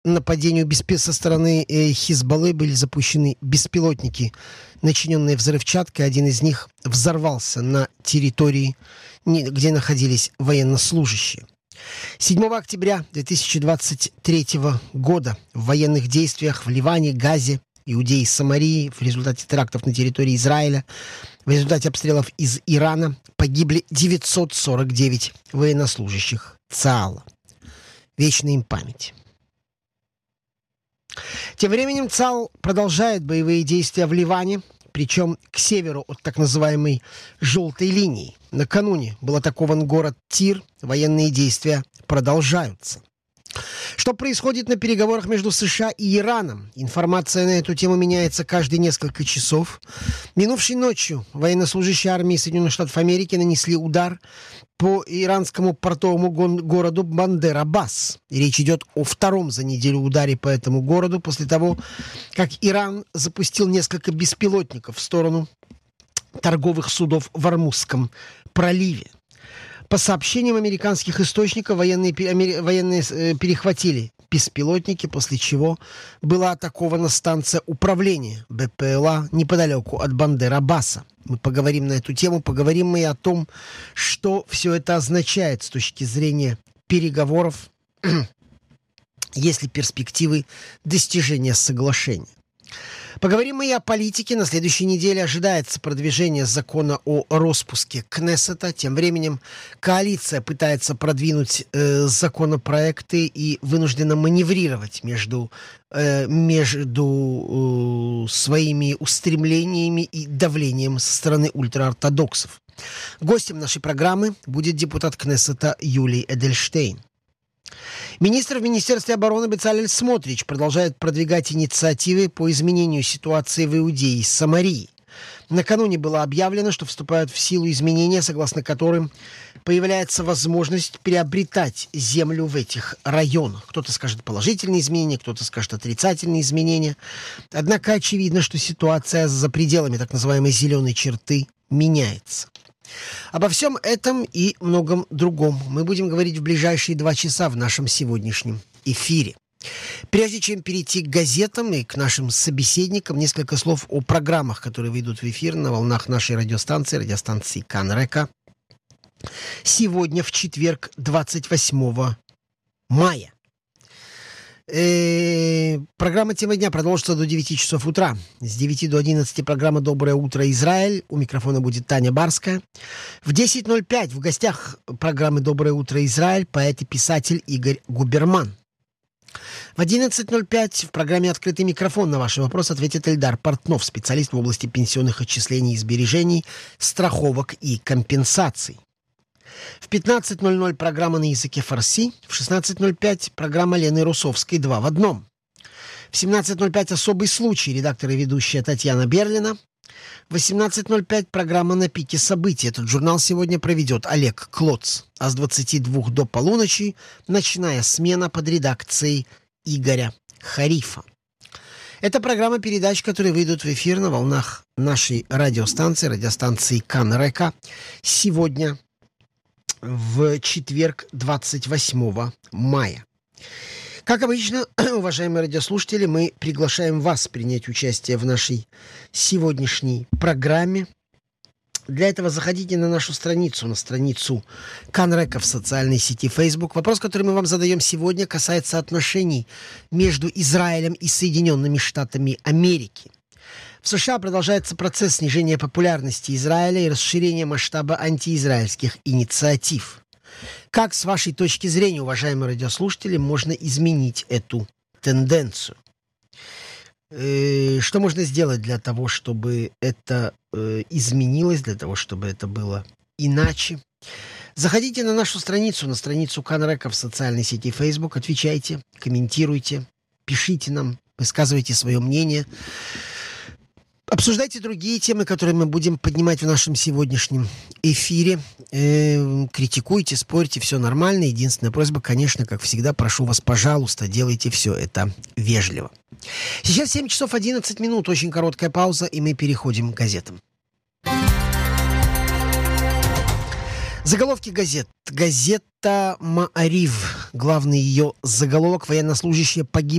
нападению со стороны Хизбаллы были запущены беспилотники, начиненные взрывчаткой. Один из них взорвался на территории, где находились военнослужащие. 7 октября 2023 года в военных действиях в Ливане, Газе, Иудее и Самарии в результате терактов на территории Израиля, в результате обстрелов из Ирана погибли 949 военнослужащих ЦААЛа. Вечная им память. Тем временем ЦААЛ продолжает боевые действия в Ливане, причем к северу от так называемой «желтой линии». Накануне был атакован город Тир, военные действия продолжаются. Что происходит на переговорах между США и Ираном? Информация на эту тему меняется каждые несколько часов. Минувшей ночью военнослужащие армии Соединенных Штатов Америки нанесли удар по иранскому портовому городу Бандер-Аббас. Речь идет о втором за неделю ударе по этому городу после того, как Иран запустил несколько беспилотников в сторону торговых судов в Ормузском проливе. По сообщениям американских источников, военные перехватили беспилотники, после чего была атакована станция управления БПЛА неподалеку от Бандер-Аббаса. Мы поговорим на эту тему, поговорим мы и о том, что все это означает с точки зрения переговоров, есть ли перспективы достижения соглашения. Поговорим мы и о политике. На следующей неделе ожидается продвижение закона о распуске Кнессета. Тем временем коалиция пытается продвинуть законопроекты и вынуждена маневрировать между своими устремлениями и давлением со стороны ультраортодоксов. Гостем нашей программы будет депутат Кнессета Юлий Эдельштейн. Министр в Министерстве обороны Бецалель Смотрич продолжает продвигать инициативы по изменению ситуации в Иудее и Самарии. Накануне было объявлено, что вступают в силу изменения, согласно которым появляется возможность приобретать землю в этих районах. Кто-то скажет положительные изменения, кто-то скажет отрицательные изменения. Однако очевидно, что ситуация за пределами так называемой зеленой черты меняется. Обо всем этом и многом другом мы будем говорить в ближайшие 2 часа в нашем сегодняшнем эфире. Прежде чем перейти к газетам и к нашим собеседникам, несколько слов о программах, которые выйдут в эфир на волнах нашей радиостанции Кан-Река. Сегодня, в четверг, 28 мая. Программа «Тема дня» продолжится до 9 часов утра. С 9 до 11 программа «Доброе утро, Израиль». У микрофона будет Таня Барская. В 10:05 в гостях программы «Доброе утро, Израиль» поэт и писатель Игорь Губерман. В 11:05 в программе «Открытый микрофон» на ваши вопросы ответит Эльдар Портнов, специалист в области пенсионных отчислений и сбережений, страховок и компенсаций. В 15:00 программа на языке фарси, в 16:05 программа Лены Русовской «Два в одном». В 17:05 особый случай, редактор и ведущая Татьяна Берлина. В 18:05 программа «На пике событий». Этот журнал сегодня проведет Олег Клоц. А с 22 до полуночи ночная смена под редакцией Игоря Харифа. Это программа передач, которые выйдут в эфир на волнах нашей радиостанции Кан-Река сегодня, в четверг, 28 мая. Как обычно, уважаемые радиослушатели, мы приглашаем вас принять участие в нашей сегодняшней программе. Для этого заходите на нашу страницу, на страницу Кан-Река в социальной сети Facebook. Вопрос, который мы вам задаем сегодня, касается отношений между Израилем и Соединенными Штатами Америки. В США продолжается процесс снижения популярности Израиля и расширения масштаба антиизраильских инициатив. Как, с вашей точки зрения, уважаемые радиослушатели, можно изменить эту тенденцию? Что можно сделать для того, чтобы это изменилось, для того, чтобы это было иначе? Заходите на нашу страницу, на страницу Кан-Река в социальной сети Facebook, отвечайте, комментируйте, пишите нам, высказывайте свое мнение. Обсуждайте другие темы, которые мы будем поднимать в нашем сегодняшнем эфире. Критикуйте, спорьте, все нормально. Единственная просьба, конечно, как всегда, прошу вас, пожалуйста, делайте все это вежливо. Сейчас 7 часов 11 минут, очень короткая пауза, и мы переходим к газетам. Заголовки газет. Газета «Маарив». главный ее заголовок: военнослужащие погибли